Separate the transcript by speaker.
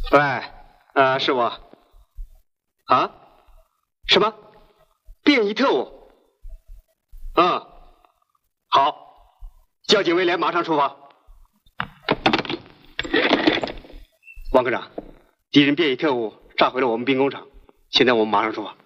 Speaker 1: 喂，是我。啊？什么？便衣特务？好，交警威廉马上出发。王科长，敌人便衣特务炸毁了我们兵工厂，现在我们马上出发。